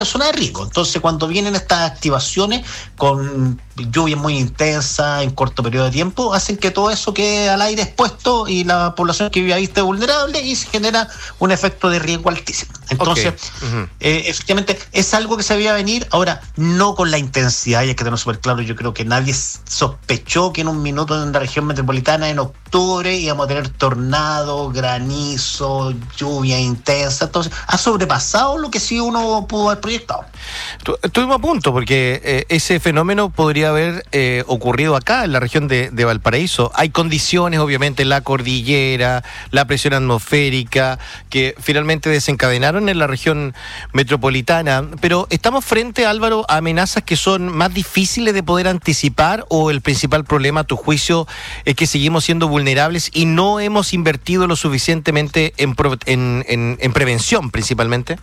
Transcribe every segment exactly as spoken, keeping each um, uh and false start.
zona de riesgo. Entonces, cuando vienen estas activaciones con lluvia muy intensa en corto periodo de tiempo, hacen que todo eso quede al aire expuesto y la población que vive ahí esté vulnerable y se genera un efecto de riesgo altísimo. Entonces, okay. uh-huh. eh, efectivamente, es algo que se veía venir, ahora no con la intensidad, y hay que tenerlo súper claro. Yo creo que nadie sospechó que en un minuto en la región metropolitana en octubre íbamos a tener tornado, granizo, lluvia intensa. Entonces, ha sobrepasado lo que sí uno pudo haber proyectado. Estuvimos a punto, porque eh, ese fenómeno podría haber eh, ocurrido acá en la región de, de Valparaíso. Hay condiciones, obviamente, la cordillera, la presión atmosférica, que finalmente desencadenaron en la región metropolitana. Pero ¿estamos frente, Álvaro, a amenazas que son más difíciles de poder anticipar, o el principal problema, a tu juicio, es que seguimos siendo vulnerables y no hemos invertido lo suficientemente en, en, en, en prevención, principalmente?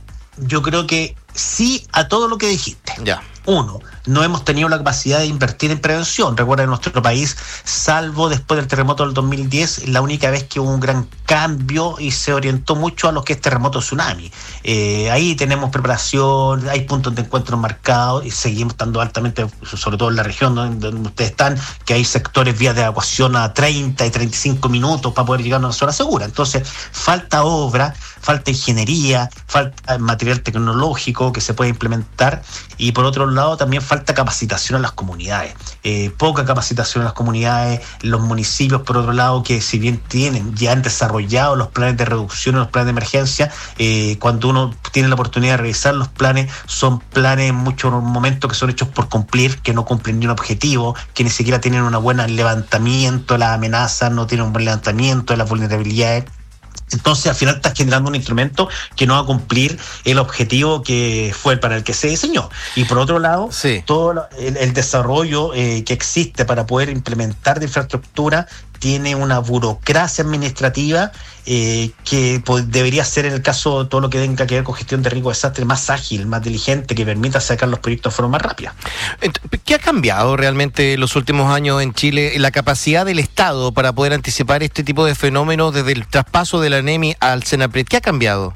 Yo creo que sí a todo lo que dijiste. Ya. Uno, no hemos tenido la capacidad de invertir en prevención. Recuerda, en nuestro país, salvo después del terremoto del dos mil diez, la única vez que hubo un gran cambio y se orientó mucho a lo que es terremoto tsunami. Eh, ahí tenemos preparación, hay puntos de encuentro marcados y seguimos estando altamente, sobre todo en la región donde ustedes están, que hay sectores vías de evacuación a treinta y treinta y cinco minutos para poder llegar a una zona segura. Entonces, falta obra, falta ingeniería, falta material tecnológico que se puede implementar, y por otro lado también falta capacitación a las comunidades, eh, poca capacitación a las comunidades, los municipios por otro lado, que si bien tienen, ya han desarrollado los planes de reducción y los planes de emergencia, eh, cuando uno tiene la oportunidad de revisar los planes, son planes en muchos momentos que son hechos por cumplir, que no cumplen ni un objetivo, que ni siquiera tienen un buen levantamiento de las amenazas, no tienen un buen levantamiento de las vulnerabilidades. Entonces, al final estás generando un instrumento que no va a cumplir el objetivo que fue para el que se diseñó. Y por otro lado, sí. todo el, el desarrollo eh, que existe para poder implementar de infraestructura tiene una burocracia administrativa eh, que pues, debería ser, en el caso de todo lo que tenga que ver con gestión de riesgo de desastre, más ágil, más diligente, que permita sacar los proyectos de forma más rápida. ¿Qué ha cambiado realmente en los últimos años en Chile la capacidad del Estado para poder anticipar este tipo de fenómenos desde el traspaso de la ANEMI al SENAPRED? ¿Qué ha cambiado?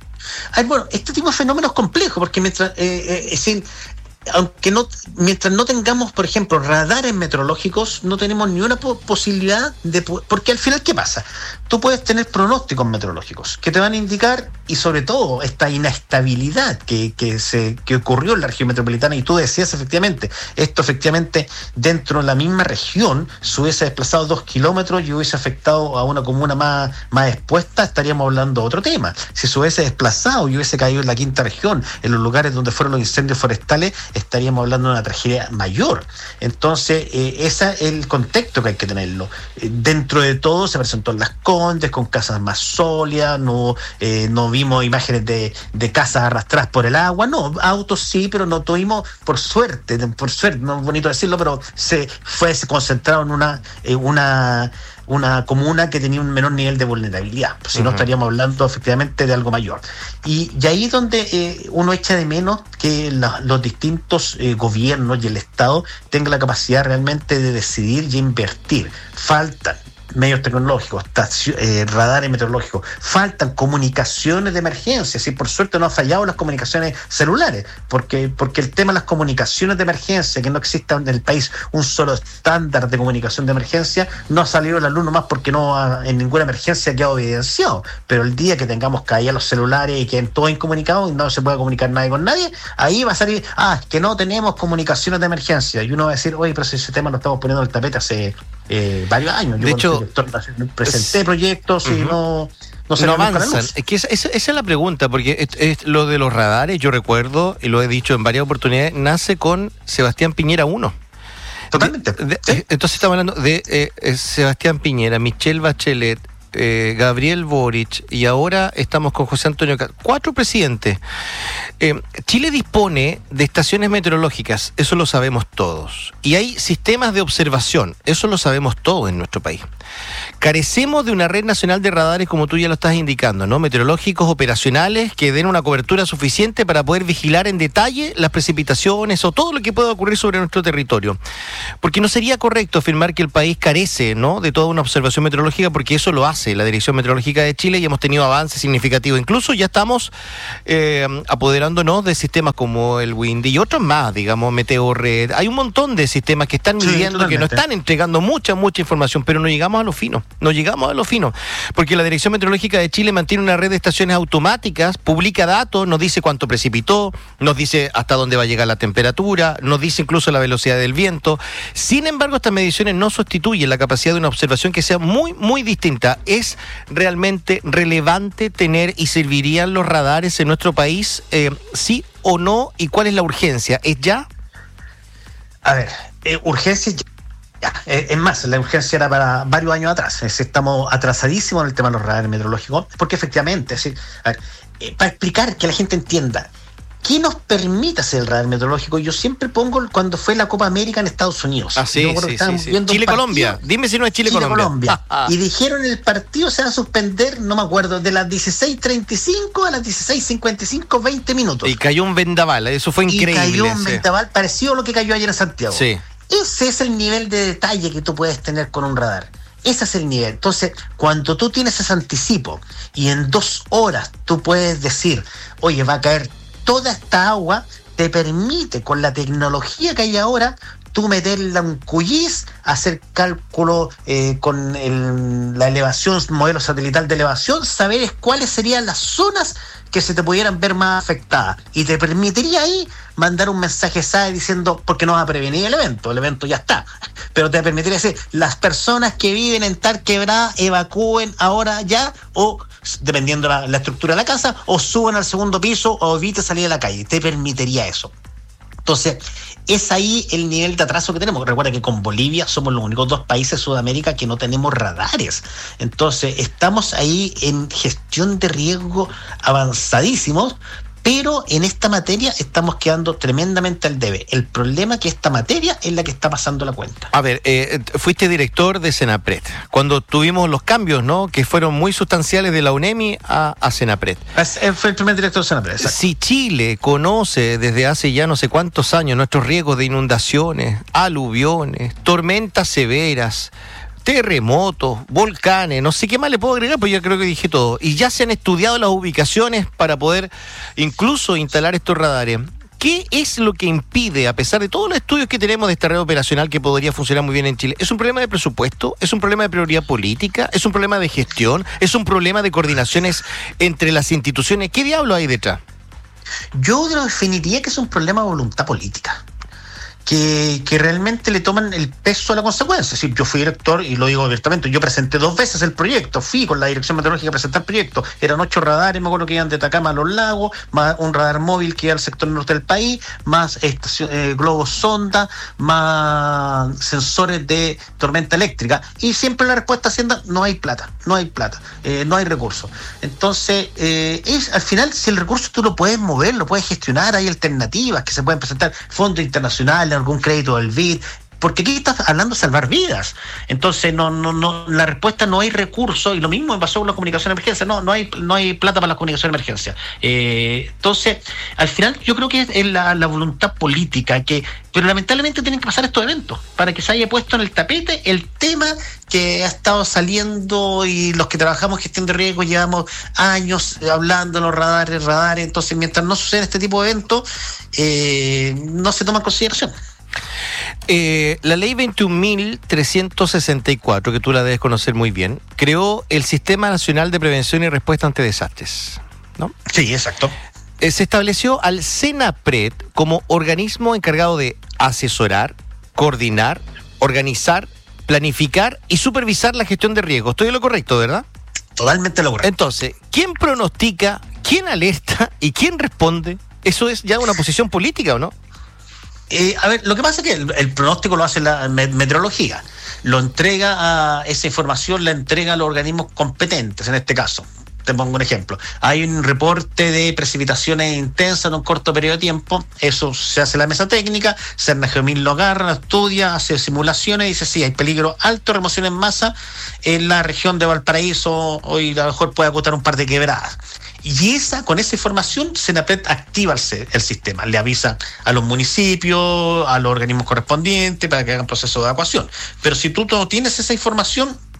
Ay, bueno, este tipo de fenómenos complejos, porque mientras eh, eh, es decir, aunque no, mientras no tengamos, por ejemplo, radares meteorológicos, no tenemos ni una po- posibilidad de, porque al final, ¿qué pasa? Tú puedes tener pronósticos meteorológicos que te van a indicar, y sobre todo esta inestabilidad que, que se que ocurrió en la región metropolitana, y tú decías efectivamente, esto efectivamente dentro de la misma región se hubiese desplazado dos kilómetros y hubiese afectado a una comuna más, más expuesta, estaríamos hablando de otro tema. Si se hubiese desplazado y hubiese caído en la quinta región, en los lugares donde fueron los incendios forestales, estaríamos hablando de una tragedia mayor. Entonces, eh, ese es el contexto que hay que tenerlo. Eh, dentro de todo se presentó en Las Condes con casas más sólidas, no, eh, no vimos imágenes de, de casas arrastradas por el agua, no, autos sí, pero no tuvimos, por suerte, por suerte, no es bonito decirlo, pero se fue se concentrado en una, eh, una una comuna que tenía un menor nivel de vulnerabilidad, pues si uh-huh. no estaríamos hablando efectivamente de algo mayor. Y, y ahí es donde eh, uno echa de menos que la, los distintos eh, gobiernos y el Estado tengan la capacidad realmente de decidir y invertir. Faltan medios tecnológicos, estacio, eh, radares meteorológicos, faltan comunicaciones de emergencia. Sí, por suerte no han fallado las comunicaciones celulares, porque, porque el tema de las comunicaciones de emergencia, que no exista en el país un solo estándar de comunicación de emergencia, no ha salido la luz nomás porque no ha, en ninguna emergencia quedado evidenciado. Pero el día que tengamos caídas los celulares y queden todos incomunicados y no se pueda comunicar nadie con nadie, ahí va a salir, ah, que no tenemos comunicaciones de emergencia, y uno va a decir, oye, pero si ese tema lo estamos poniendo en el tapete hace eh, varios años. Yo de hecho, presenté proyectos y uh-huh. no no se no avanzan. Es que esa, esa, esa es la pregunta, porque es, es lo de los radares, yo recuerdo, y lo he dicho en varias oportunidades, nace con Sebastián Piñera uno. Totalmente. De, de, ¿Sí? Entonces estamos hablando de eh, Sebastián Piñera, Michelle Bachelet, eh, Gabriel Boric, y ahora estamos con José Antonio Cast. Cuatro presidentes. Eh, Chile dispone de estaciones meteorológicas, eso lo sabemos todos. Y hay sistemas de observación, eso lo sabemos todos en nuestro país. Carecemos de una red nacional de radares, como tú ya lo estás indicando, ¿no? Meteorológicos operacionales que den una cobertura suficiente para poder vigilar en detalle las precipitaciones o todo lo que pueda ocurrir sobre nuestro territorio. Porque no sería correcto afirmar que el país carece, ¿no?, de toda una observación meteorológica, porque eso lo hace la Dirección Meteorológica de Chile y hemos tenido avances significativos. Incluso ya estamos eh, apoderándonos de de sistemas como el Windy y otros más, digamos, Meteorred. Hay un montón de sistemas que están midiendo, sí, que nos están entregando mucha, mucha información, pero no llegamos a lo fino, no llegamos a lo fino, porque la Dirección Meteorológica de Chile mantiene una red de estaciones automáticas, publica datos, nos dice cuánto precipitó, nos dice hasta dónde va a llegar la temperatura, nos dice incluso la velocidad del viento. Sin embargo, estas mediciones no sustituyen la capacidad de una observación que sea muy, muy distinta. ¿Es realmente relevante tener y servirían los radares en nuestro país? Eh, ¿Sí o no? ¿Y cuál es la urgencia? ¿Es ya? A ver, eh, urgencia ya. Eh, es más, la urgencia era para varios años atrás. Es, estamos atrasadísimos en el tema de los radares meteorológicos, porque efectivamente, es decir, a ver, eh, para explicar que la gente entienda, ¿qué nos permite hacer el radar meteorológico? Yo siempre pongo cuando fue la Copa América en Estados Unidos. Ah, sí, sí, sí, sí. Chile-Colombia. Dime si no es Chile-Colombia. Chile, y dijeron el partido se va a suspender, no me acuerdo, de las dieciséis treinta y cinco a las dieciséis cincuenta y cinco, veinte minutos. Y cayó un vendaval, eso fue increíble. Y cayó un sí. vendaval parecido a lo que cayó ayer en Santiago. Sí. Ese es el nivel de detalle que tú puedes tener con un radar. Ese es el nivel. Entonces, cuando tú tienes ese anticipo y en dos horas tú puedes decir, oye, va a caer toda esta agua, te permite, con la tecnología que hay ahora, tú meterla en un Q G I S, hacer cálculo eh, con el, la elevación, modelo satelital de elevación, saber cuáles serían las zonas que se te pudieran ver más afectadas. Y te permitiría ahí mandar un mensaje S A E diciendo, porque no va a prevenir el evento, el evento ya está. Pero te permitiría decir, las personas que viven en tal quebrada evacúen ahora ya, o dependiendo la, la estructura de la casa, o suban al segundo piso, o evite salir a la calle. Te permitiría eso. Entonces, es ahí el nivel de atraso que tenemos. Recuerda que con Bolivia somos los únicos dos países de Sudamérica que no tenemos radares. Entonces, estamos ahí en gestión de riesgo avanzadísimos, pero en esta materia estamos quedando tremendamente al debe. El problema es que esta materia es la que está pasando la cuenta. A ver, eh, fuiste director de Senapred, cuando tuvimos los cambios, ¿no?, que fueron muy sustanciales de la UNEMI a, a Senapred. Es, fue el primer director de Senapred, exacto. Si Chile conoce desde hace ya no sé cuántos años nuestros riesgos de inundaciones, aluviones, tormentas severas, terremotos, volcanes, no sé qué más le puedo agregar, pues yo creo que dije todo. Y ya se han estudiado las ubicaciones para poder incluso instalar estos radares. ¿Qué es lo que impide, a pesar de todos los estudios que tenemos de esta red operacional que podría funcionar muy bien en Chile? ¿Es un problema de presupuesto? ¿Es un problema de prioridad política? ¿Es un problema de gestión? ¿Es un problema de coordinaciones entre las instituciones? ¿Qué diablo hay detrás? Yo definiría que es un problema de voluntad política. Que, que realmente le toman el peso a la consecuencia. Es decir, yo fui director, y lo digo abiertamente, yo presenté dos veces el proyecto, fui con la Dirección Meteorológica a presentar el proyecto, eran ocho radares, me acuerdo que iban de Atacama a los lagos, más un radar móvil que iba al sector norte del país, más estación, eh, globos sonda, más sensores de tormenta eléctrica, y siempre la respuesta Hacienda, no hay plata, no hay plata, eh, no hay recursos. Entonces, eh, es al final, si el recurso tú lo puedes mover, lo puedes gestionar, hay alternativas que se pueden presentar, fondos internacionales, algún crédito del B I D, porque aquí estás hablando de salvar vidas. Entonces, no, no, no, la respuesta no hay recursos, y lo mismo pasó con la comunicación de emergencia, no, no hay, no hay plata para la comunicación de emergencia. Eh, entonces, al final, yo creo que es la, la voluntad política, que, pero lamentablemente tienen que pasar estos eventos para que se haya puesto en el tapete el tema que ha estado saliendo, y los que trabajamos en gestión de riesgo llevamos años hablando de los radares, radares. Entonces, mientras no suceda este tipo de eventos, eh, no se toma en consideración. Eh, la ley veintiún mil trescientos sesenta y cuatro, que tú la debes conocer muy bien, creó el Sistema Nacional de Prevención y Respuesta ante Desastres, ¿no? Sí, exacto. Eh, se estableció al Senapred como organismo encargado de asesorar, coordinar, organizar, planificar y supervisar la gestión de riesgos. Estoy en lo correcto, ¿verdad? Totalmente lo correcto. Entonces, ¿quién pronostica, quién alerta y quién responde? ¿Eso es ya una posición política o no? Eh, a ver, lo que pasa es que el, el pronóstico lo hace la meteorología, lo entrega a esa información, la entrega a los organismos competentes. En este caso, te pongo un ejemplo, hay un reporte de precipitaciones intensas en un corto periodo de tiempo, eso se hace en la mesa técnica, Cerna Geomil lo agarra, lo estudia, hace simulaciones y dice sí, hay peligro alto, remoción en masa en la región de Valparaíso, hoy a lo mejor puede acotar un par de quebradas. Y esa, con esa información, Senapred activa el, el sistema, le avisa a los municipios, a los organismos correspondientes para que hagan proceso de evacuación. Pero si tú no tienes esa información,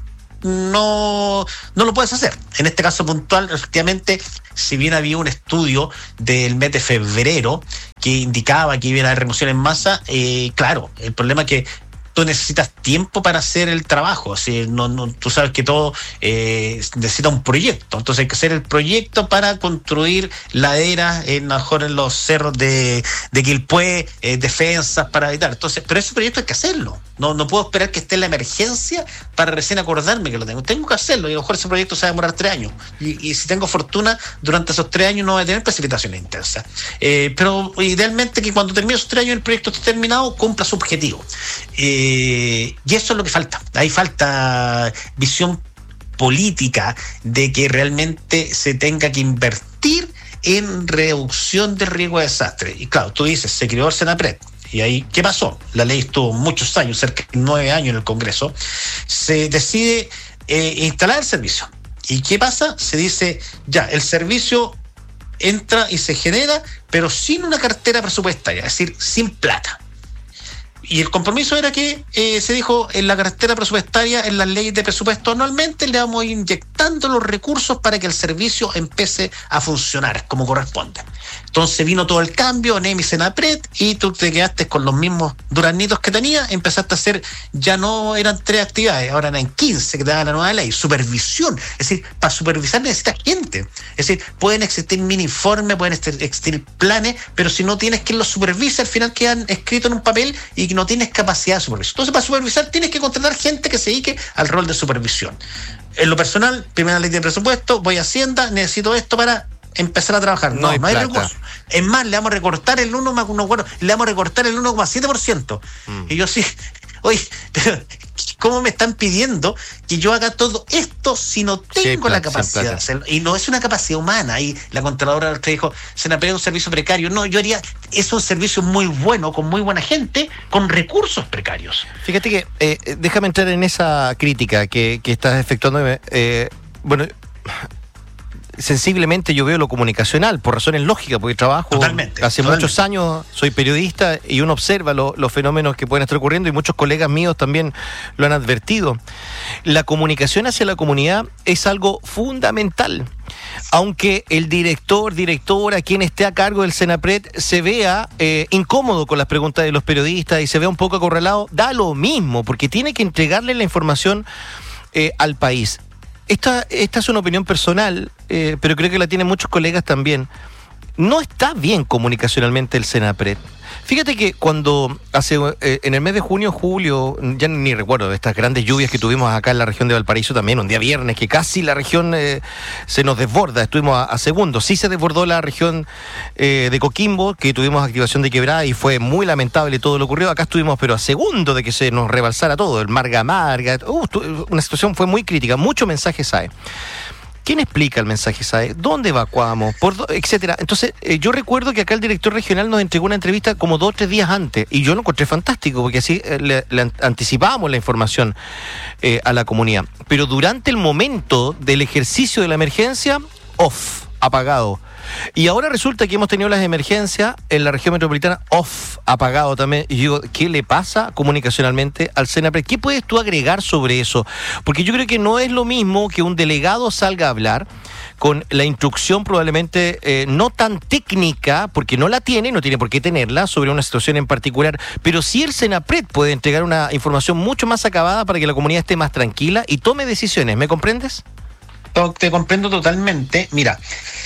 no, no lo puedes hacer. En este caso puntual, efectivamente, si bien había un estudio del mes de febrero que indicaba que iba a haber remoción en masa, eh, claro, el problema es que tú necesitas tiempo para hacer el trabajo. Así, no, no, tú sabes que todo eh, necesita un proyecto. Entonces hay que hacer el proyecto para construir laderas, en, mejor en los cerros de, de Quilpué, eh, defensas para evitar. Entonces, pero ese proyecto hay que hacerlo. No, no puedo esperar que esté en la emergencia para recién acordarme que lo tengo. Tengo que hacerlo y a lo mejor ese proyecto se va a demorar tres años. Y, y si tengo fortuna, durante esos tres años no voy a tener precipitaciones intensas. Eh, pero idealmente que cuando termine esos tres años el proyecto esté terminado, cumpla su objetivo. Eh, Eh, y eso es lo que falta. Ahí falta visión política de que realmente se tenga que invertir en reducción del riesgo de desastre. Y claro, tú dices, se creó el Senapred. Y ahí, ¿qué pasó? La ley estuvo muchos años, cerca de nueve años en el Congreso. Se decide eh, instalar el servicio. ¿Y qué pasa? Se dice, ya, el servicio entra y se genera, pero sin una cartera presupuestaria, es decir, sin plata. Y el compromiso era que eh, se dijo en la cartera presupuestaria, en las leyes de presupuesto anualmente, le vamos a ir inyectando los recursos para que el servicio empiece a funcionar como corresponde. Entonces vino todo el cambio, NEMI, Senapred, y tú te quedaste con los mismos duraznitos que tenías, empezaste a hacer, ya no eran tres actividades, ahora eran quince que te daba la nueva ley. Supervisión, es decir, para supervisar necesitas gente. Es decir, pueden existir mini informes, pueden existir planes, pero si no tienes quien los supervise, al final quedan escritos en un papel y no tienes capacidad de supervisión. Entonces, para supervisar tienes que contratar gente que se dedique al rol de supervisión. En lo personal, primera ley de presupuesto, voy a Hacienda, necesito esto para empezar a trabajar. No, no hay, no hay recursos. Es más, le vamos a recortar el uno más uno, bueno, le vamos a recortar el uno coma siete por ciento. Mm. Y yo sí, oye, pero ¿cómo me están pidiendo que yo haga todo esto si no tengo la capacidad de hacerlo? Y no es una capacidad humana. Ahí la Contralora te dijo, Senapred es un servicio precario. No, yo haría, es un servicio muy bueno, con muy buena gente, con recursos precarios. Fíjate que, eh, déjame entrar en esa crítica que, que estás efectuando. Eh, bueno, sensiblemente yo veo lo comunicacional, por razones lógicas, porque trabajo totalmente, hace totalmente. muchos años, soy periodista y uno observa lo, los fenómenos que pueden estar ocurriendo y muchos colegas míos también lo han advertido. La comunicación hacia la comunidad es algo fundamental. Aunque el director, directora, quien esté a cargo del Senapred se vea eh, incómodo con las preguntas de los periodistas y se vea un poco acorralado, da lo mismo, porque tiene que entregarle la información eh, al país. Esta, esta es una opinión personal, eh, pero creo que la tienen muchos colegas también. No está bien comunicacionalmente el Senapred. Fíjate que cuando hace eh, en el mes de junio, julio, ya ni recuerdo de estas grandes lluvias que tuvimos acá en la región de Valparaíso también, un día viernes que casi la región eh, se nos desborda, estuvimos a, a segundos. Sí se desbordó la región eh, de Coquimbo, que tuvimos activación de quebrada y fue muy lamentable todo lo ocurrido. Acá estuvimos pero a segundos de que se nos rebalsara todo, el Marga Marga, uh, una situación fue muy crítica, muchos mensajes hay. ¿Quién explica el mensaje S A E? ¿Dónde evacuamos? Por do, etcétera. Entonces, eh, yo recuerdo que acá el director regional nos entregó una entrevista como dos o tres días antes, y yo lo encontré fantástico, porque así eh, le, le anticipábamos la información eh, a la comunidad. Pero durante el momento del ejercicio de la emergencia, off, apagado. Y ahora resulta que hemos tenido las emergencias en la región metropolitana, off, apagado también. Y digo, ¿qué le pasa comunicacionalmente al Senapred? ¿Qué puedes tú agregar sobre eso? Porque yo creo que no es lo mismo que un delegado salga a hablar con la instrucción probablemente eh, no tan técnica, porque no la tiene, no tiene por qué tenerla, sobre una situación en particular, pero sí el Senapred puede entregar una información mucho más acabada para que la comunidad esté más tranquila y tome decisiones. ¿Me comprendes? Te comprendo totalmente. Mira,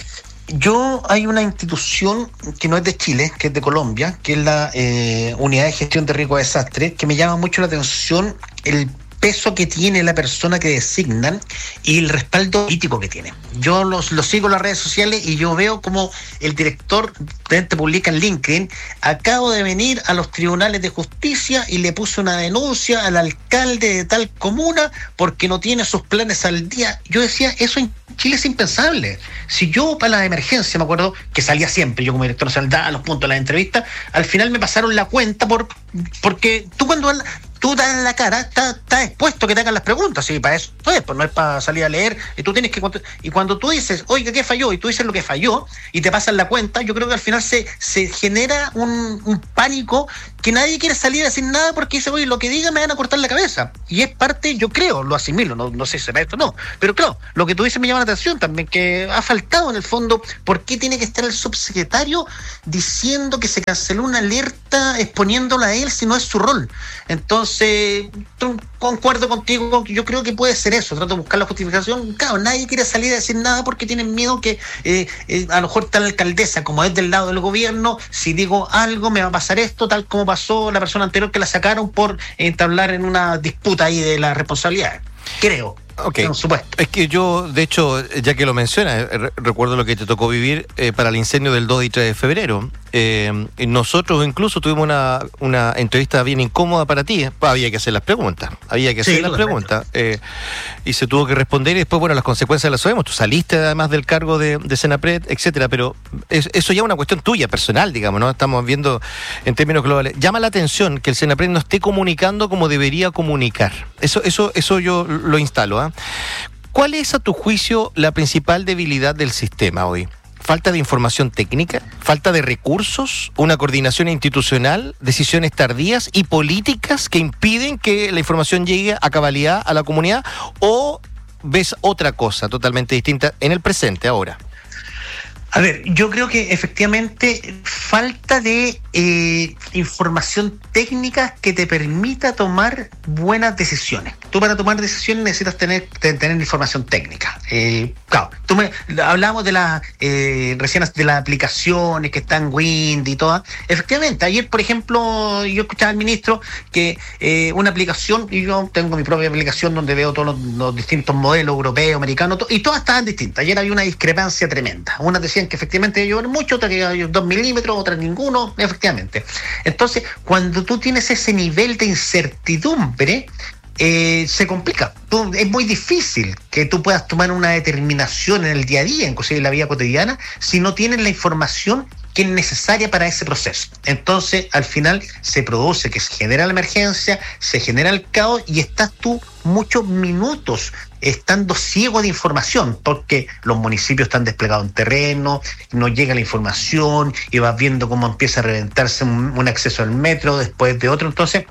yo hay una institución que no es de Chile, que es de Colombia, que es la eh, Unidad de Gestión de Riesgo de Desastre, que me llama mucho la atención el peso que tiene la persona que designan y el respaldo político que tiene. Yo los, los sigo en las redes sociales y yo veo como el director te publica en LinkedIn: acabo de venir a los tribunales de justicia y le puse una denuncia al alcalde de tal comuna porque no tiene sus planes al día. Yo decía, eso en Chile es impensable. Si yo para la emergencia, me acuerdo que salía siempre, yo como director nacional daba los puntos de las entrevistas, al final me pasaron la cuenta por porque tú cuando tú das la cara, estás está expuesto que te hagan las preguntas, y para eso es, pues no es para salir a leer, y tú tienes que, y cuando tú dices, oiga, ¿qué falló? Y tú dices lo que falló, y te pasan la cuenta, yo creo que al final se, se genera un, un pánico que que nadie quiere salir a decir nada porque dice, oye, lo que diga me van a cortar la cabeza. Y es parte, yo creo, lo asimilo, no, no sé si será esto o no, pero claro, lo que tú dices me llama la atención también, que ha faltado en el fondo, ¿por qué tiene que estar el subsecretario diciendo que se canceló una alerta exponiéndola a él si no es su rol? Entonces, concuerdo contigo, yo creo que puede ser eso, trato de buscar la justificación. Claro, nadie quiere salir a decir nada porque tienen miedo que eh, eh, a lo mejor está la alcaldesa, como es del lado del gobierno, si digo algo me va a pasar esto, tal como pasó la persona anterior que la sacaron por entablar en una disputa ahí de las responsabilidades. Creo. Okay. Por supuesto. Es que yo, de hecho, ya que lo mencionas, re- recuerdo lo que te tocó vivir eh, para el incendio del dos y tres de febrero. Eh, nosotros incluso tuvimos una, una entrevista bien incómoda para ti. Eh. Había que hacer las preguntas. Había que hacer sí, las preguntas. Eh, y se tuvo que responder y después, bueno, las consecuencias las sabemos. Tú saliste además del cargo de, de Senapred, etcétera, pero es, eso ya es una cuestión tuya, personal, digamos, ¿no? Estamos viendo en términos globales. Llama la atención que el Senapred no esté comunicando como debería comunicar. Eso, eso, eso yo lo instalo, ¿eh? ¿Cuál es, a tu juicio, la principal debilidad del sistema hoy? ¿Falta de información técnica? ¿Falta de recursos? ¿Una coordinación institucional? ¿Decisiones tardías y políticas que impiden que la información llegue a cabalidad a la comunidad? ¿O ves otra cosa totalmente distinta en el presente ahora? A ver, yo creo que efectivamente falta de eh, información técnica que te permita tomar buenas decisiones. Tú para tomar decisiones necesitas tener, tener información técnica. Eh, claro, tú me hablamos de las eh, recién de las aplicaciones que están Wind y todas. Efectivamente, ayer, por ejemplo, yo escuchaba al ministro que eh, una aplicación, y yo tengo mi propia aplicación donde veo todos los, los distintos modelos europeos, americanos, to, y todas estaban distintas. Ayer había una discrepancia tremenda. Una decía que efectivamente iba a llover mucho, otra que iba a llover dos milímetros, otra ninguno, efectivamente. Entonces, cuando tú tienes ese nivel de incertidumbre, eh, se complica. Tú, es muy difícil que tú puedas tomar una determinación en el día a día, inclusive en la vida cotidiana, si no tienes la información que es necesaria para ese proceso. Entonces, al final, se produce que se genera la emergencia, se genera el caos y estás tú muchos minutos estando ciego de información, porque los municipios están desplegados en terreno, no llega la información y vas viendo cómo empieza a reventarse un, un acceso al metro después de otro. Entonces,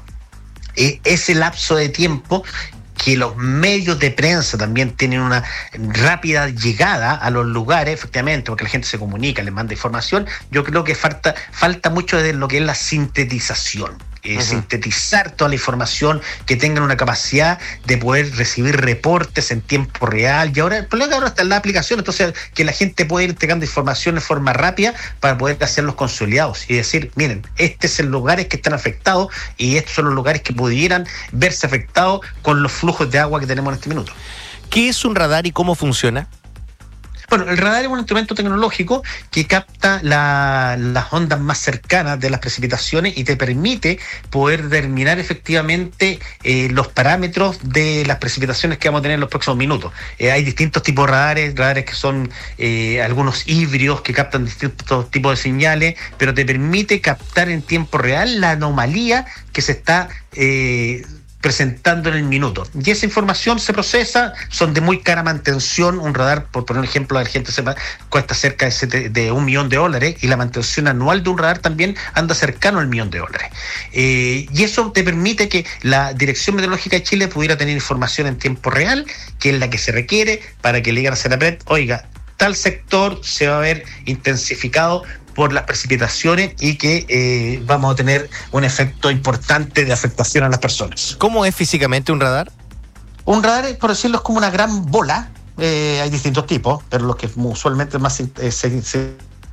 eh, ese lapso de tiempo que los medios de prensa también tienen una rápida llegada a los lugares, efectivamente, porque la gente se comunica, les manda información. Yo creo que falta, falta mucho de lo que es la sintetización. Eh, uh-huh. Sintetizar toda la información, que tengan una capacidad de poder recibir reportes en tiempo real. Y ahora el problema es que ahora está en la aplicación, entonces que la gente puede ir entregando información de forma rápida para poder hacer los consolidados y decir, miren, este es el lugares que están afectados y estos son los lugares que pudieran verse afectados con los flujos de agua que tenemos en este minuto. ¿Qué es un radar y cómo funciona? Bueno, el radar es un instrumento tecnológico que capta la, las ondas más cercanas de las precipitaciones y te permite poder determinar efectivamente eh, los parámetros de las precipitaciones que vamos a tener en los próximos minutos. Eh, hay distintos tipos de radares, radares que son eh, algunos híbridos que captan distintos tipos de señales, pero te permite captar en tiempo real la anomalía que se está eh, presentando en el minuto. Y esa información se procesa, son de muy cara mantención. Un radar, por poner un ejemplo, la gente sepa, cuesta cerca de, sete, de un millón de dólares y la mantención anual de un radar también anda cercano al millón de dólares. Eh, y eso te permite que la Dirección Meteorológica de Chile pudiera tener información en tiempo real, que es la que se requiere para que le digan a Senapred, oiga, tal sector se va a ver intensificado por las precipitaciones y que eh, vamos a tener un efecto importante de afectación a las personas. ¿Cómo es físicamente un radar? Un radar, por decirlo, es como una gran bola. Eh, hay distintos tipos, pero los que usualmente más eh, se, se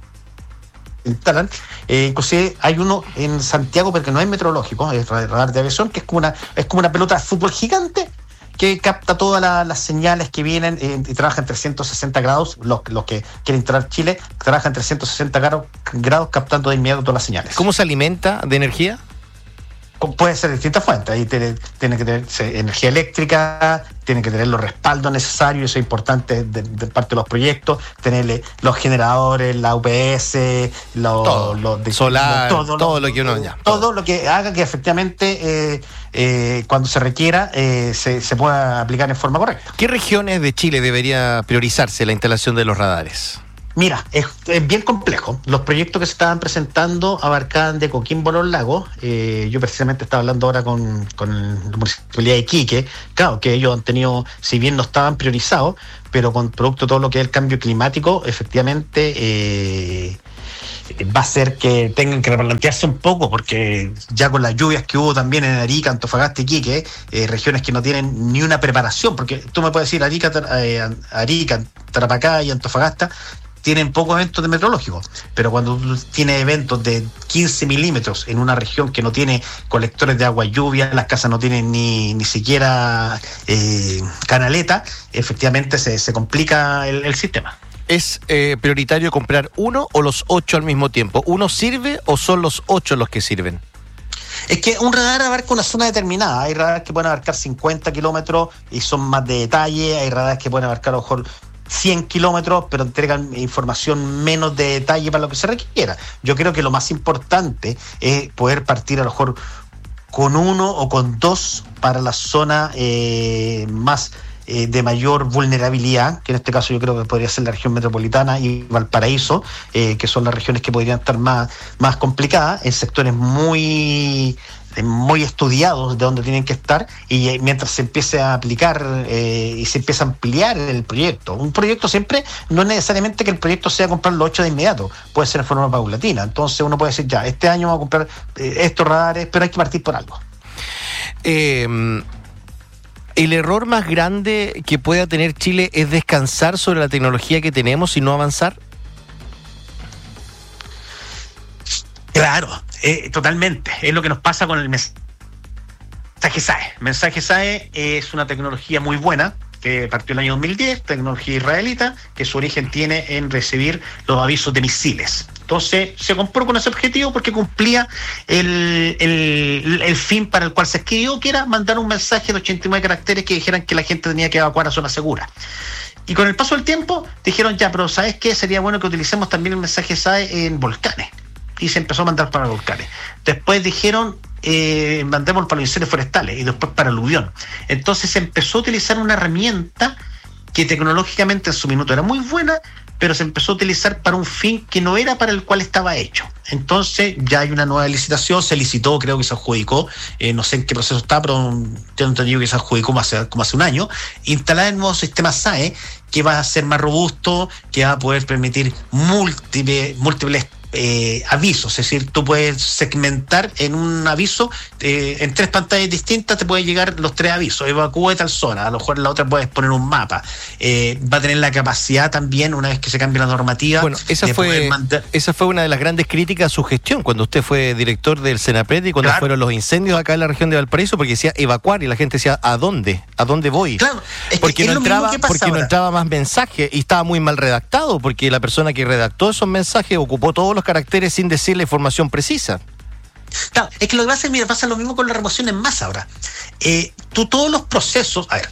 instalan. Eh, inclusive hay uno en Santiago, pero que no es meteorológico, es radar de aviación, que es como una, es como una pelota de fútbol gigante que capta todas la, las señales que vienen eh, y trabaja en trescientos sesenta grados. Los, los que quieren entrar a Chile trabaja en trescientos sesenta grados, grados captando de inmediato todas las señales. ¿Cómo se alimenta de energía? Puede ser de distintas fuentes. Ahí tiene, tiene que tener energía eléctrica, tiene que tener los respaldos necesarios, eso es importante de, de parte de los proyectos, tenerle los generadores, la U P S, lo, todo, lo de, solar, lo, todo, todo lo, lo que uno ya. Todo, todo lo que haga que efectivamente eh, eh, cuando se requiera eh, se, se pueda aplicar en forma correcta. ¿Qué regiones de Chile debería priorizarse la instalación de los radares? Mira, es, es bien complejo. Los proyectos que se estaban presentando abarcaban de Coquimbo a Los Lagos. Eh, yo precisamente estaba hablando ahora con, con la Municipalidad de Iquique. Claro, que ellos han tenido, si bien no estaban priorizados, pero con producto de todo lo que es el cambio climático, efectivamente eh, va a ser que tengan que replantearse un poco, porque ya con las lluvias que hubo también en Arica, Antofagasta y Iquique, eh, regiones que no tienen ni una preparación, porque tú me puedes decir Arica, eh, Arica, Tarapacá y Antofagasta tienen pocos eventos meteorológicos, pero cuando tú tienes eventos de quince milímetros en una región que no tiene colectores de agua lluvia, las casas no tienen ni, ni siquiera eh, canaleta, efectivamente se, se complica el, el sistema. ¿Es eh, prioritario comprar uno o los ocho al mismo tiempo? ¿Uno sirve o son los ocho los que sirven? Es que un radar abarca una zona determinada. Hay radares que pueden abarcar cincuenta kilómetros y son más de detalle. Hay radares que pueden abarcar a lo mejor cien kilómetros, pero entregan información menos de detalle para lo que se requiera. Yo creo que lo más importante es poder partir a lo mejor con uno o con dos para la zona eh, más eh, de mayor vulnerabilidad, que en este caso yo creo que podría ser la región metropolitana y Valparaíso, eh, que son las regiones que podrían estar más, más complicadas, en sectores muy... muy estudiados de dónde tienen que estar, y eh, mientras se empiece a aplicar eh, y se empieza a ampliar el proyecto. Un proyecto siempre, no es necesariamente que el proyecto sea comprar los ocho de inmediato, puede ser de forma paulatina. Entonces uno puede decir, ya, este año vamos a comprar eh, estos radares, pero hay que partir por algo. Eh, ¿El error más grande que pueda tener Chile es descansar sobre la tecnología que tenemos y no avanzar? Claro, eh, totalmente. Es lo que nos pasa con el mensaje S A E. Mensaje S A E es una tecnología muy buena, que partió el año dos mil diez, tecnología israelita, que su origen tiene en recibir los avisos de misiles. Entonces se compró con ese objetivo porque cumplía el, el, el fin para el cual se escribió, que era mandar un mensaje de ochenta y nueve caracteres que dijeran que la gente tenía que evacuar a zona segura. Y con el paso del tiempo dijeron, ya, pero ¿sabes qué? Sería bueno que utilicemos también el mensaje S A E en volcanes. Y se empezó a mandar para volcanes. Después dijeron, eh, mandemos para los incendios forestales, y después para aluvión. Entonces se empezó a utilizar una herramienta que tecnológicamente en su minuto era muy buena, pero se empezó a utilizar para un fin que no era para el cual estaba hecho. Entonces ya hay una nueva licitación, se licitó, creo que se adjudicó, eh, no sé en qué proceso está, pero tengo entendido que se adjudicó como hace, como hace un año, instalar el nuevo sistema S A E, que va a ser más robusto, que va a poder permitir múltiples, múltiples Eh, avisos, es decir, tú puedes segmentar en un aviso, eh, en tres pantallas distintas te pueden llegar los tres avisos, evacúa de tal zona, a lo mejor en la otra puedes poner un mapa, eh, va a tener la capacidad también, una vez que se cambie la normativa. Bueno, esa fue mandar... esa fue una de las grandes críticas a su gestión, cuando usted fue director del Senapred y cuando claro. fueron los incendios acá en la región de Valparaíso, porque decía evacuar y la gente decía, ¿a dónde? ¿A dónde voy? Claro, es porque que no es entraba, porque ahora. no entraba más mensaje y estaba muy mal redactado, porque la persona que redactó esos mensajes ocupó todos los caracteres sin decir la información precisa. Claro, es que lo que pasa es, mira, pasa lo mismo con la remoción en masa ahora. Eh, tú todos los procesos, a ver,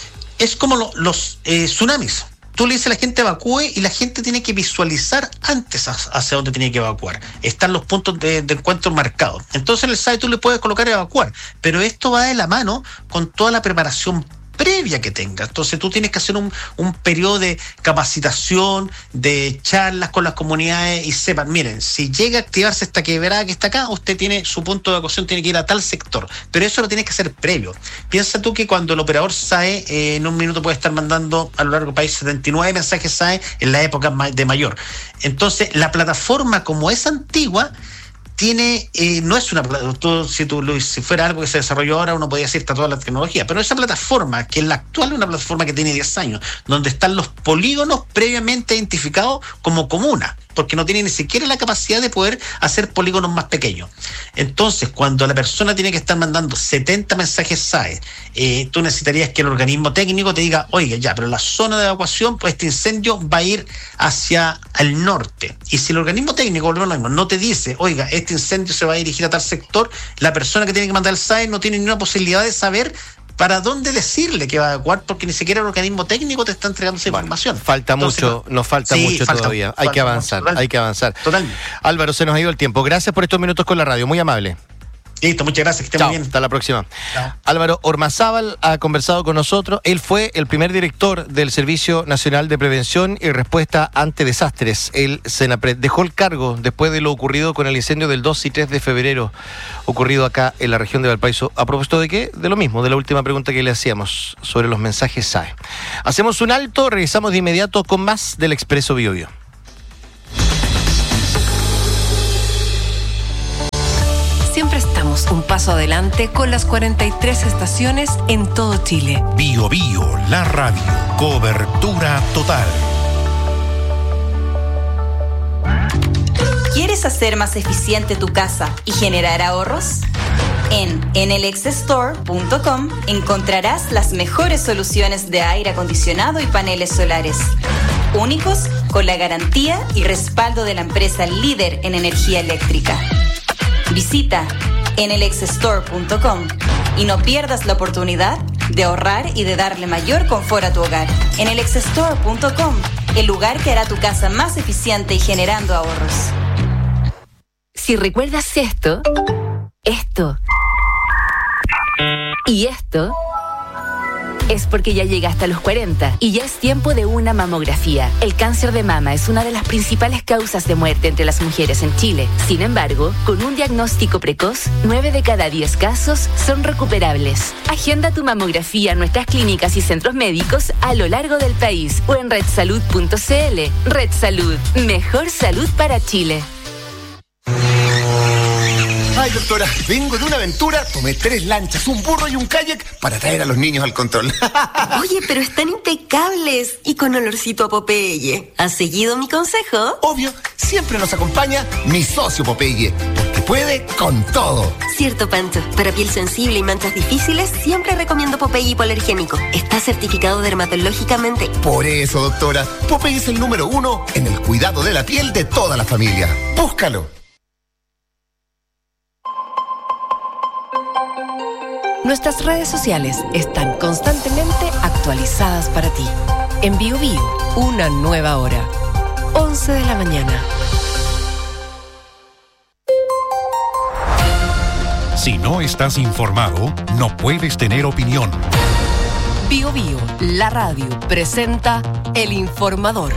es como lo, los eh, tsunamis. Tú le dices a la gente evacúe y la gente tiene que visualizar antes hacia dónde tiene que evacuar. Están los puntos de, de encuentro marcados. Entonces en el S A E tú le puedes colocar evacuar, pero esto va de la mano con toda la preparación previa que tenga. Entonces tú tienes que hacer un, un periodo de capacitación, de charlas con las comunidades y sepan, miren, si llega a activarse esta quebrada que está acá, usted tiene su punto de evacuación, tiene que ir a tal sector, pero eso lo tienes que hacer previo. Piensa tú que cuando el operador S A E eh, en un minuto puede estar mandando a lo largo del país setenta y nueve mensajes S A E en la época de mayor. Entonces la plataforma, como es antigua, tiene, eh, no es una plataforma, si, tú, si fuera algo que se desarrolló ahora, uno podría decir está toda la tecnología, pero esa plataforma, que es la actual, es una plataforma que tiene diez años, donde están los polígonos previamente identificados como comuna, porque no tiene ni siquiera la capacidad de poder hacer polígonos más pequeños. Entonces, cuando la persona tiene que estar mandando setenta mensajes S A E, eh, tú necesitarías que el organismo técnico te diga, oiga, ya, pero la zona de evacuación, pues este incendio va a ir hacia el norte. Y si el organismo técnico, volvemos a lo mismo, no te dice, oiga, este incendio se va a dirigir a tal sector, la persona que tiene que mandar el S A E no tiene ninguna posibilidad de saber para dónde decirle que va a evacuar, porque ni siquiera el organismo técnico te está entregando esa bueno, información. Falta Entonces, mucho, no, nos falta sí, mucho falta, todavía. Falta, hay que avanzar, mucho, hay que avanzar. Totalmente. Álvaro, se nos ha ido el tiempo. Gracias por estos minutos con la radio, muy amable. Listo, muchas gracias, que estén Chao, muy bien. hasta la próxima. Chao. Álvaro Ormazábal ha conversado con nosotros. Él fue el primer director del Servicio Nacional de Prevención y Respuesta ante Desastres, el SENAPRED. Dejó el cargo después de lo ocurrido con el incendio del dos y tres de febrero, ocurrido acá en la región de Valparaíso. ¿A propósito de qué? De lo mismo, de la última pregunta que le hacíamos sobre los mensajes S A E. Hacemos un alto, regresamos de inmediato con más del Expreso Bio Bio. Siempre estamos un paso adelante con las cuarenta y tres estaciones en todo Chile. Bio Bio, la radio. Cobertura total. ¿Quieres hacer más eficiente tu casa y generar ahorros? En enelex store punto com encontrarás las mejores soluciones de aire acondicionado y paneles solares, únicos con la garantía y respaldo de la empresa líder en energía eléctrica. Visita enelex store punto com y no pierdas la oportunidad de ahorrar y de darle mayor confort a tu hogar. enelex store punto com, el lugar que hará tu casa más eficiente y generando ahorros. Si recuerdas esto, esto y esto, es porque ya llegaste a los cuarenta y ya es tiempo de una mamografía. El cáncer de mama es una de las principales causas de muerte entre las mujeres en Chile. Sin embargo, con un diagnóstico precoz, nueve de cada diez casos son recuperables. Agenda tu mamografía en nuestras clínicas y centros médicos a lo largo del país o en red salud punto c l. Red Salud, mejor salud para Chile. Ay, doctora, vengo de una aventura, tomé tres lanchas, un burro y un kayak para traer a los niños al control. Oye, pero están impecables y con olorcito a Popeye. ¿Has seguido mi consejo? Obvio, siempre nos acompaña mi socio Popeye, porque puede con todo. Cierto, Pancho. Para piel sensible y manchas difíciles, siempre recomiendo Popeye hipoalergénico. Está certificado dermatológicamente. Por eso, doctora, Popeye es el número uno en el cuidado de la piel de toda la familia. Búscalo. Nuestras redes sociales están constantemente actualizadas para ti. En Bio Bio, una nueva hora. once de la mañana. Si no estás informado, no puedes tener opinión. Bio Bio, la radio, presenta El Informador.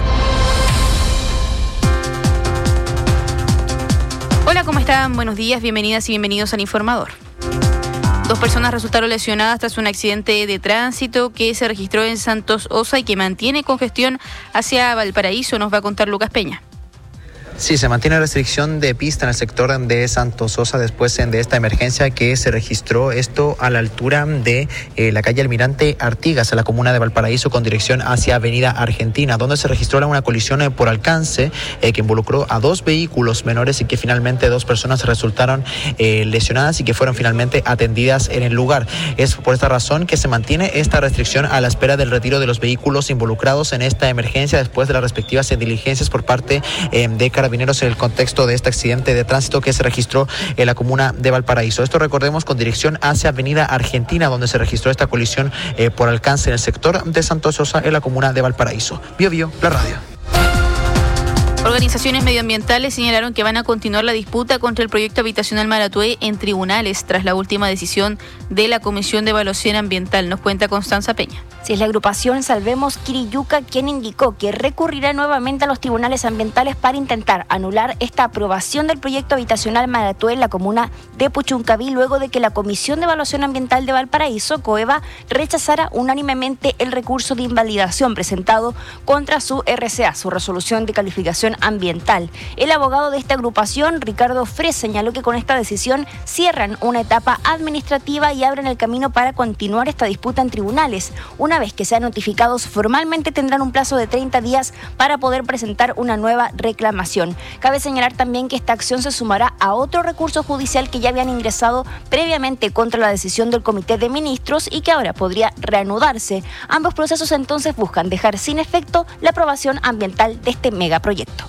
Hola, ¿cómo están? Buenos días, bienvenidas y bienvenidos al Informador. Dos personas resultaron lesionadas tras un accidente de tránsito que se registró en Santos Osa y que mantiene congestión hacia Valparaíso. Nos va a contar Lucas Peña. Sí, se mantiene restricción de pista en el sector de Santos Osa después de esta emergencia que se registró, esto a la altura de eh, la calle Almirante Artigas, en la comuna de Valparaíso, con dirección hacia Avenida Argentina, donde se registró una colisión eh, por alcance eh, que involucró a dos vehículos menores y que finalmente dos personas resultaron eh, lesionadas y que fueron finalmente atendidas en el lugar. Es por esta razón que se mantiene esta restricción a la espera del retiro de los vehículos involucrados en esta emergencia después de las respectivas diligencias por parte eh, de Carabineros en el contexto de este accidente de tránsito que se registró en la comuna de Valparaíso. Esto, recordemos, con dirección hacia Avenida Argentina, donde se registró esta colisión eh, por alcance en el sector de Santos Sosa, en la comuna de Valparaíso. Bio Bio, la radio. Organizaciones medioambientales señalaron que van a continuar la disputa contra el proyecto habitacional Maratué en tribunales tras la última decisión de la Comisión de Evaluación Ambiental. Nos cuenta Constanza Peña. Si es la agrupación Salvemos Quiriyuca quien indicó que recurrirá nuevamente a los tribunales ambientales para intentar anular esta aprobación del proyecto habitacional Maratué en la comuna de Puchuncaví, luego de que la Comisión de Evaluación Ambiental de Valparaíso, COEVA, rechazara unánimemente el recurso de invalidación presentado contra su R C A, su resolución de calificación ambiental. El abogado de esta agrupación, Ricardo Fres, señaló que con esta decisión cierran una etapa administrativa y abren el camino para continuar esta disputa en tribunales. Una vez que sean notificados formalmente, tendrán un plazo de treinta días para poder presentar una nueva reclamación. Cabe señalar también que esta acción se sumará a otro recurso judicial que ya habían ingresado previamente contra la decisión del Comité de Ministros y que ahora podría reanudarse. Ambos procesos entonces buscan dejar sin efecto la aprobación ambiental de este megaproyecto.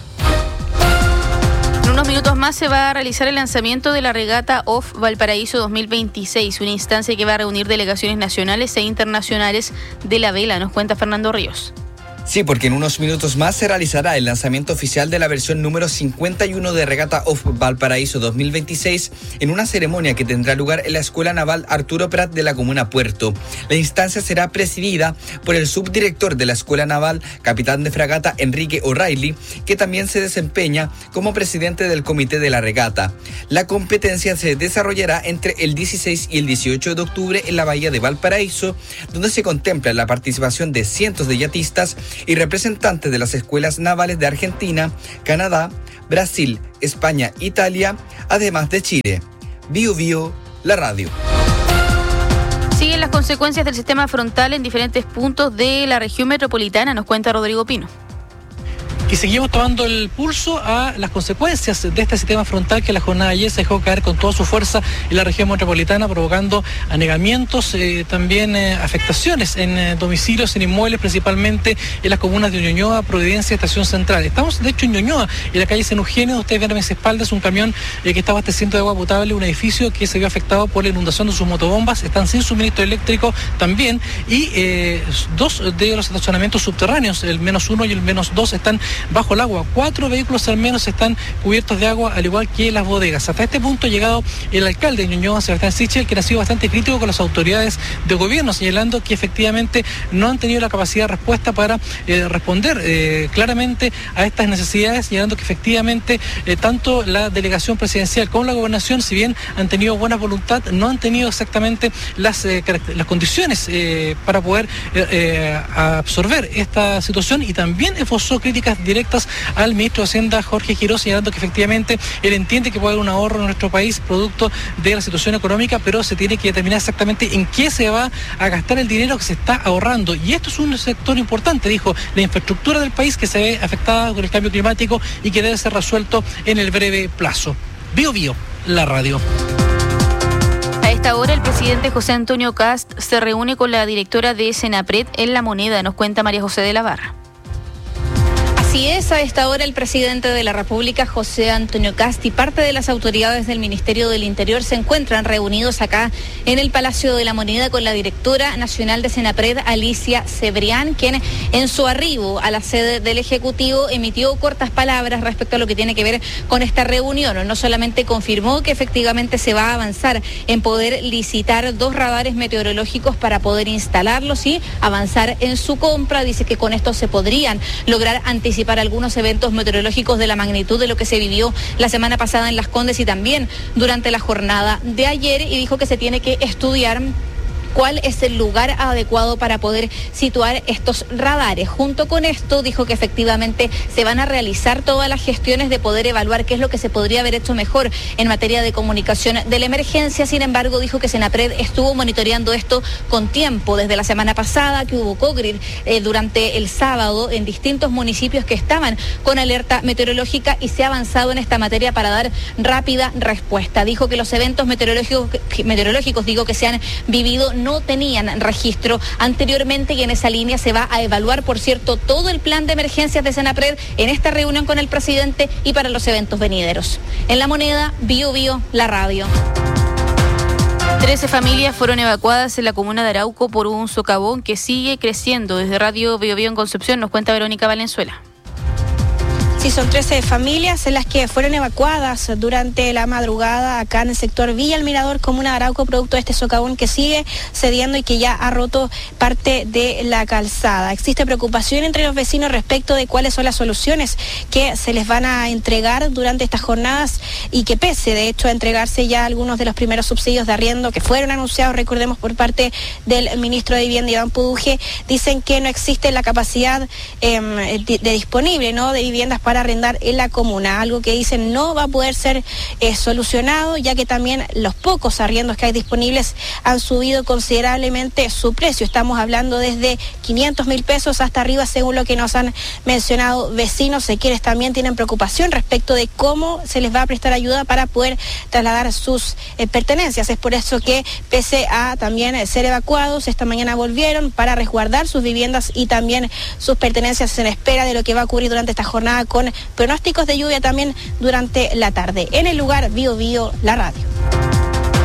En unos minutos más se va a realizar el lanzamiento de la regata O F Valparaíso dos mil veintiséis, una instancia que va a reunir delegaciones nacionales e internacionales de la vela. Nos cuenta Fernando Ríos. Sí, porque en unos minutos más se realizará el lanzamiento oficial de la versión número cincuenta y uno de Regata of Valparaíso dos mil veintiséis en una ceremonia que tendrá lugar en la Escuela Naval Arturo Prat de la Comuna Puerto. La instancia será presidida por el subdirector de la Escuela Naval, capitán de fragata Enrique O'Reilly, que también se desempeña como presidente del comité de la regata. La competencia se desarrollará entre el dieciséis y el dieciocho de octubre en la Bahía de Valparaíso, donde se contempla la participación de cientos de yatistas y representantes de las escuelas navales de Argentina, Canadá, Brasil, España, Italia, además de Chile. Bio Bio, la radio. Siguen las consecuencias del sistema frontal en diferentes puntos de la región metropolitana, nos cuenta Rodrigo Pino. Y seguimos tomando el pulso a las consecuencias de este sistema frontal que la jornada de ayer se dejó caer con toda su fuerza en la región metropolitana, provocando anegamientos, eh, también eh, afectaciones en eh, domicilios, en inmuebles, principalmente en las comunas de Ñuñoa, Providencia y Estación Central. Estamos, de hecho, en Ñuñoa, en la calle San Eugenio. Ustedes ven a mis espaldas un camión eh, que está abasteciendo de agua potable un edificio que se vio afectado por la inundación de sus motobombas. Están sin suministro eléctrico también, y eh, dos de los estacionamientos subterráneos, el menos uno y el menos dos, están bajo el agua. Cuatro vehículos al menos están cubiertos de agua, al igual que las bodegas. Hasta este punto ha llegado el alcalde de Ñuñoa, Sebastián Sichel, quien ha sido bastante crítico con las autoridades de gobierno, señalando que efectivamente no han tenido la capacidad de respuesta para eh, responder eh, claramente a estas necesidades, señalando que efectivamente eh, tanto la delegación presidencial como la gobernación, si bien han tenido buena voluntad, no han tenido exactamente las, eh, las condiciones eh, para poder eh, eh, absorber esta situación, y también esbozó críticas directas al ministro de Hacienda, Jorge Giró, señalando que efectivamente él entiende que puede haber un ahorro en nuestro país producto de la situación económica, pero se tiene que determinar exactamente en qué se va a gastar el dinero que se está ahorrando. Y esto es un sector importante, dijo, la infraestructura del país, que se ve afectada por el cambio climático y que debe ser resuelto en el breve plazo. Bio Bio, la radio. A esta hora el presidente José Antonio Kast se reúne con la directora de Senapred en La Moneda, nos cuenta María José de la Barra. Así es, a esta hora el presidente de la República, José Antonio Kast, y parte de las autoridades del Ministerio del Interior se encuentran reunidos acá en el Palacio de la Moneda con la directora nacional de Senapred, Alicia Cebrián, quien en su arribo a la sede del Ejecutivo emitió cortas palabras respecto a lo que tiene que ver con esta reunión. No solamente confirmó que efectivamente se va a avanzar en poder licitar dos radares meteorológicos para poder instalarlos y avanzar en su compra, dice que con esto se podrían lograr anticipar para algunos eventos meteorológicos de la magnitud de lo que se vivió la semana pasada en Las Condes y también durante la jornada de ayer, y dijo que se tiene que estudiar cuál es el lugar adecuado para poder situar estos radares. Junto con esto, dijo que efectivamente se van a realizar todas las gestiones de poder evaluar qué es lo que se podría haber hecho mejor en materia de comunicación de la emergencia. Sin embargo, dijo que Senapred estuvo monitoreando esto con tiempo desde la semana pasada, que hubo cogrid eh, durante el sábado en distintos municipios que estaban con alerta meteorológica, y se ha avanzado en esta materia para dar rápida respuesta. Dijo que los eventos meteorológicos, meteorológicos digo, que se han vivido no tenían registro anteriormente, y en esa línea se va a evaluar, por cierto, todo el plan de emergencias de Senapred en esta reunión con el presidente y para los eventos venideros. En La Moneda, Bio Bio, la radio. Trece familias fueron evacuadas en la comuna de Arauco por un socavón que sigue creciendo. Desde Radio Bio Bio en Concepción nos cuenta Verónica Valenzuela. Sí, son trece familias en las que fueron evacuadas durante la madrugada acá en el sector Villa El Mirador, comuna de Arauco, producto de este socavón que sigue cediendo y que ya ha roto parte de la calzada. Existe preocupación entre los vecinos respecto de cuáles son las soluciones que se les van a entregar durante estas jornadas, y que pese, de hecho, a entregarse ya algunos de los primeros subsidios de arriendo que fueron anunciados, recordemos, por parte del ministro de Vivienda, Iván Puduje, dicen que no existe la capacidad eh, de, de disponible, ¿no?, de viviendas para para arrendar en la comuna, algo que dicen no va a poder ser eh, solucionado, ya que también los pocos arriendos que hay disponibles han subido considerablemente su precio. Estamos hablando desde quinientos mil pesos hasta arriba, según lo que nos han mencionado vecinos, quienes también tienen preocupación respecto de cómo se les va a prestar ayuda para poder trasladar sus eh, pertenencias. Es por eso que, pese a también eh, ser evacuados, esta mañana volvieron para resguardar sus viviendas y también sus pertenencias en espera de lo que va a ocurrir durante esta jornada, con pronósticos de lluvia también durante la tarde. En el lugar, Bio Bio, la radio.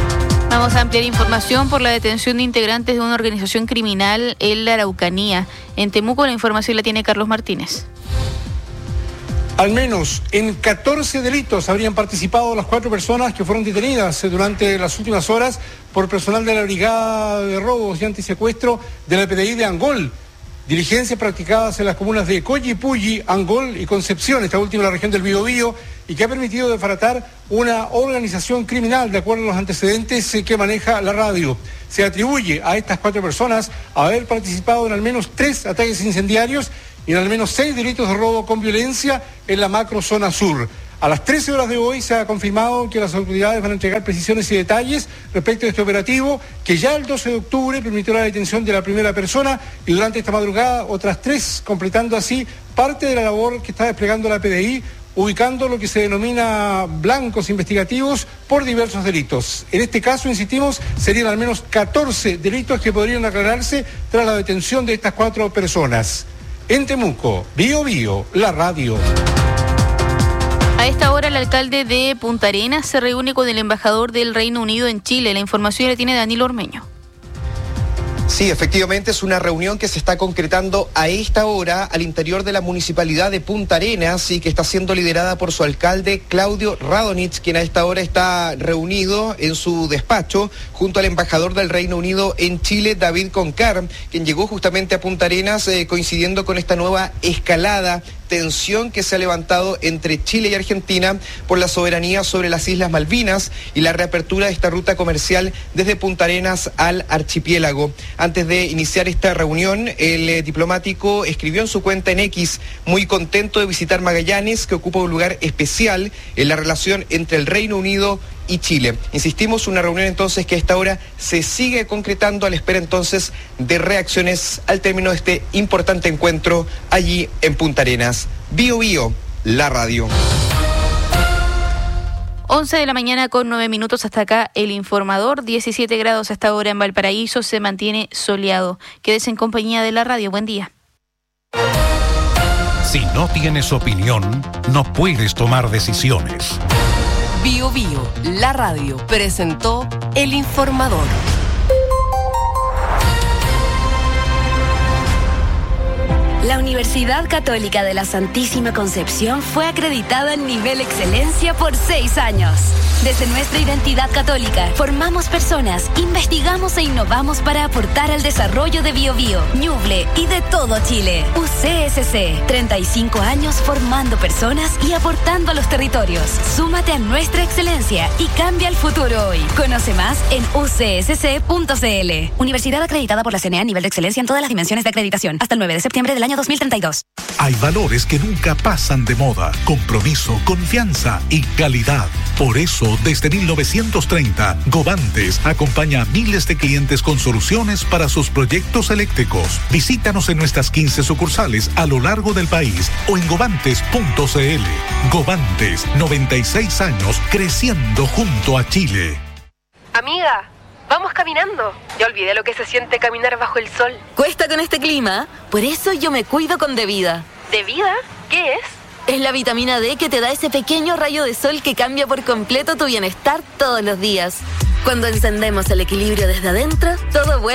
Vamos a ampliar información por la detención de integrantes de una organización criminal en la Araucanía. En Temuco la información la tiene Carlos Martínez. Al menos en catorce delitos habrían participado las cuatro personas que fueron detenidas durante las últimas horas por personal de la Brigada de Robos y Antisecuestro de la P D I de Angol. Diligencias practicadas en las comunas de Collipulli, Angol y Concepción, esta última en la región del Biobío, y que ha permitido desbaratar una organización criminal, de acuerdo a los antecedentes que maneja la radio. Se atribuye a estas cuatro personas haber participado en al menos tres ataques incendiarios y en al menos seis delitos de robo con violencia en la macro zona sur. A las trece horas de hoy se ha confirmado que las autoridades van a entregar precisiones y detalles respecto a este operativo, que ya el doce de octubre permitió la detención de la primera persona y durante esta madrugada otras tres, completando así parte de la labor que está desplegando la P D I, ubicando lo que se denomina blancos investigativos por diversos delitos. En este caso, insistimos, serían al menos catorce delitos que podrían aclararse tras la detención de estas cuatro personas. En Temuco, Bio Bio, la radio. A esta hora el alcalde de Punta Arenas se reúne con el embajador del Reino Unido en Chile. La información la tiene Danilo Ormeño. Sí, efectivamente es una reunión que se está concretando a esta hora al interior de la municipalidad de Punta Arenas y que está siendo liderada por su alcalde Claudio Radonich, quien a esta hora está reunido en su despacho junto al embajador del Reino Unido en Chile, David Concar, quien llegó justamente a Punta Arenas eh, coincidiendo con esta nueva escalada, tensión que se ha levantado entre Chile y Argentina por la soberanía sobre las Islas Malvinas y la reapertura de esta ruta comercial desde Punta Arenas al archipiélago. Antes de iniciar esta reunión, el eh, diplomático escribió en su cuenta en X: muy contento de visitar Magallanes, que ocupa un lugar especial en la relación entre el Reino Unido y Chile. Insistimos, una reunión entonces que a esta hora se sigue concretando a la espera entonces de reacciones al término de este importante encuentro allí en Punta Arenas. Bio Bio, la radio. once de la mañana con nueve minutos hasta acá el informador, diecisiete grados hasta ahora en Valparaíso, se mantiene soleado. Quédese en compañía de la radio, buen día. Si no tienes opinión, no puedes tomar decisiones. Bio Bio, la radio, presentó El Informador. La Universidad Católica de la Santísima Concepción fue acreditada en nivel excelencia por seis años. Desde nuestra identidad católica, formamos personas, investigamos e innovamos para aportar al desarrollo de Biobío, Ñuble y de todo Chile. U C S C, treinta y cinco años formando personas y aportando a los territorios. Súmate a nuestra excelencia y cambia el futuro hoy. Conoce más en u c s c punto c l. Universidad acreditada por la C N A a nivel de excelencia en todas las dimensiones de acreditación. Hasta el nueve de septiembre del año dos mil treinta y dos. Hay valores que nunca pasan de moda: compromiso, confianza y calidad. Por eso, desde mil novecientos treinta, Govantes acompaña a miles de clientes con soluciones para sus proyectos eléctricos. Visítanos en nuestras quince sucursales a lo largo del país o en govantes punto c l. Govantes, noventa y seis años creciendo junto a Chile. Amiga, vamos caminando. Ya olvidé lo que se siente caminar bajo el sol. Cuesta con este clima, por eso yo me cuido con Devida. ¿Devida? ¿Qué es? Es la vitamina D que te da ese pequeño rayo de sol que cambia por completo tu bienestar todos los días. Cuando encendemos el equilibrio desde adentro, todo vuelve